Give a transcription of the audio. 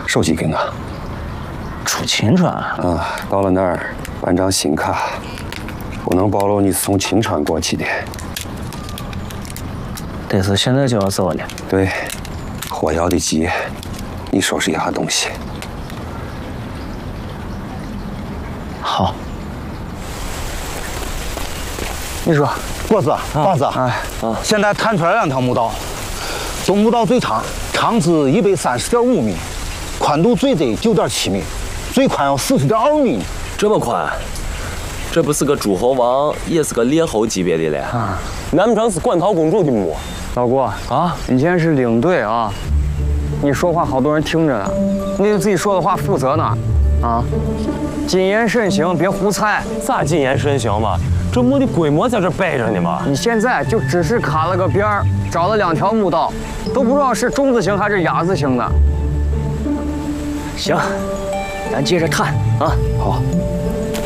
手机给我。 出秦川啊，到了那儿办张新卡，不能暴露你是从秦川过去的。 得是现在就要走了。 对，货要的急，你收拾一下东西。 好。 你说，波子、棒子，现在探出来2条墓道，东墓道最长，长至130.5米，宽度最窄9.7米，最宽要40.2米。 这么宽？这不是个诸侯王，也是个列侯级别的了。难不成是关桃公主的墓？ 老郭啊，你现在是领队啊，你说话好多人听着呢，你对自己说的话负责呢，啊，谨言慎行，别胡猜。 咋谨言慎行嘛？这墓的规模在这摆着呢嘛。 你现在就只是卡了个边儿，找了2条墓道，都不知道是中字形还是雅字形的。 行，咱接着探啊。 好。